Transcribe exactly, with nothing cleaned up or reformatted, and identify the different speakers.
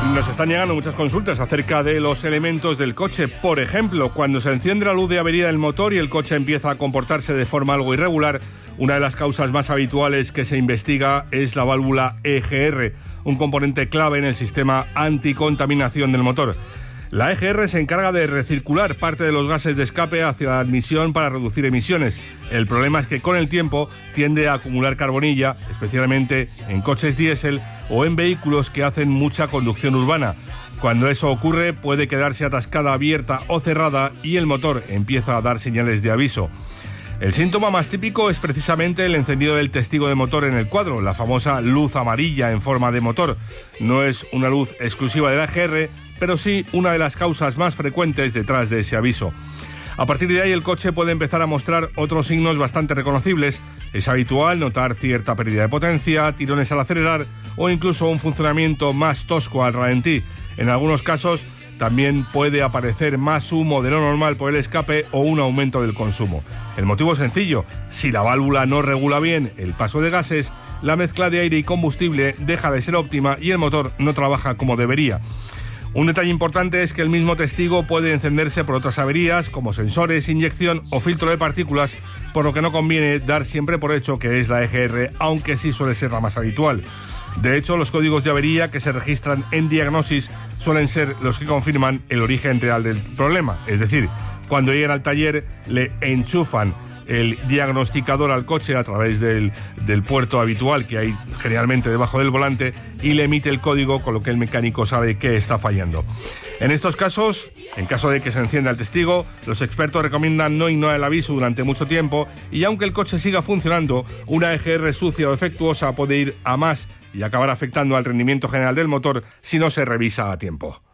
Speaker 1: Nos están llegando muchas consultas acerca de los elementos del coche. Por ejemplo, cuando se enciende la luz de avería del motor y el coche empieza a comportarse de forma algo irregular, una de las causas más habituales que se investiga es la válvula E G R, un componente clave en el sistema anticontaminación del motor. La E G R se encarga de recircular parte de los gases de escape hacia la admisión para reducir emisiones. El problema es que con el tiempo tiende a acumular carbonilla, especialmente en coches diésel o en vehículos que hacen mucha conducción urbana. Cuando eso ocurre, puede quedarse atascada abierta o cerrada y el motor empieza a dar señales de aviso. El síntoma más típico es precisamente el encendido del testigo de motor en el cuadro, la famosa luz amarilla en forma de motor. No es una luz exclusiva de la E G R, pero sí una de las causas más frecuentes detrás de ese aviso. A partir de ahí el coche puede empezar a mostrar otros signos bastante reconocibles. Es habitual notar cierta pérdida de potencia, tirones al acelerar o incluso un funcionamiento más tosco al ralentí. En algunos casos también puede aparecer más humo de lo normal por el escape o un aumento del consumo. El motivo es sencillo: si la válvula no regula bien el paso de gases, la mezcla de aire y combustible deja de ser óptima y el motor no trabaja como debería. Un detalle importante es que el mismo testigo puede encenderse por otras averías, como sensores, inyección o filtro de partículas, por lo que no conviene dar siempre por hecho que es la E G R, aunque sí suele ser la más habitual. De hecho, los códigos de avería que se registran en diagnosis suelen ser los que confirman el origen real del problema. Es decir, cuando llegan al taller le enchufan el diagnosticador al coche a través del, del puerto habitual que hay generalmente debajo del volante y le emite el código, con lo que el mecánico sabe que está fallando. En estos casos, en caso de que se encienda el testigo, los expertos recomiendan no ignorar el aviso durante mucho tiempo y aunque el coche siga funcionando, una E G R sucia o defectuosa puede ir a más y acabar afectando al rendimiento general del motor si no se revisa a tiempo.